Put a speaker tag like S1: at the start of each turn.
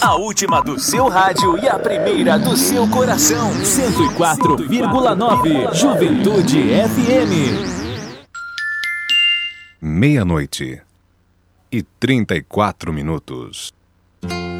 S1: A última do seu rádio e a primeira do seu coração. 104,9 Juventude FM.
S2: 00:34.